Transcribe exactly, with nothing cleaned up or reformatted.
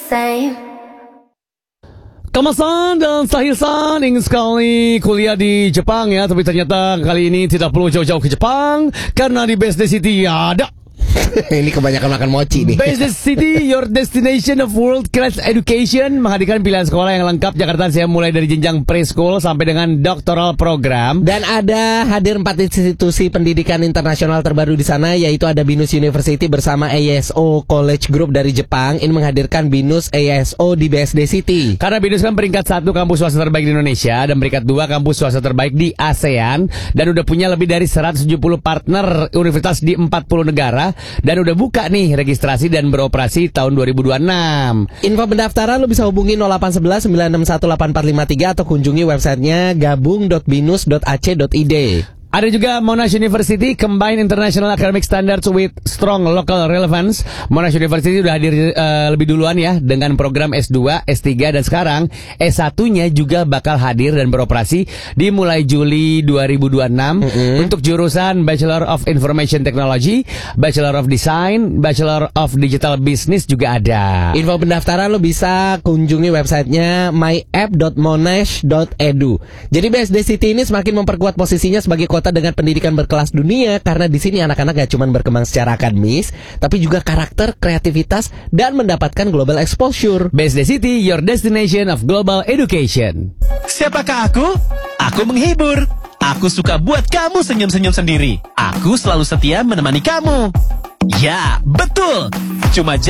same. Kamasan dan Sahil-san ingin sekali kuliah di Jepang ya, tapi ternyata kali ini tidak perlu jauh-jauh ke Jepang karena di B S D City ada. Ini kebanyakan makan mochi nih. B S D City, your destination of world class education, menghadirkan pilihan sekolah yang lengkap Jakarta saya mulai dari jenjang preschool sampai dengan doctoral program. Dan ada hadir empat institusi pendidikan internasional terbaru di sana, yaitu ada Binus University bersama A S O College Group dari Jepang. Ini menghadirkan Binus A S O di B S D City. Karena Binus kan peringkat satu kampus swasta terbaik di Indonesia dan peringkat dua kampus swasta terbaik di ASEAN, dan udah punya lebih dari seratus tujuh puluh partner universitas di empat puluh negara. Dan udah buka nih registrasi dan beroperasi tahun dua ribu dua puluh enam. Info pendaftaran lo bisa hubungi nol delapan satu satu sembilan enam satu delapan empat lima tiga atau kunjungi websitenya gabung dot binus dot a c dot i d. Ada juga Monash University, Combine International Academic Standards with Strong Local Relevance. Monash University sudah hadir uh, lebih duluan ya dengan program S dua, S tiga, dan sekarang S satu-nya juga bakal hadir dan beroperasi dimulai Juli dua ribu dua puluh enam. Mm-hmm. Untuk jurusan Bachelor of Information Technology, Bachelor of Design, Bachelor of Digital Business juga ada. Info pendaftaran lo bisa kunjungi websitenya my app dot monash dot e d u. Jadi B S D City ini semakin memperkuat posisinya sebagai kota dengan pendidikan berkelas dunia, karena di sini anak-anak gak cuma berkembang secara akademis, tapi juga karakter, kreativitas, dan mendapatkan global exposure. B S D City, your destination of global education. Siapakah aku? Aku menghibur. Aku suka buat kamu senyum-senyum sendiri. Aku selalu setia menemani kamu. Ya, betul. Cuma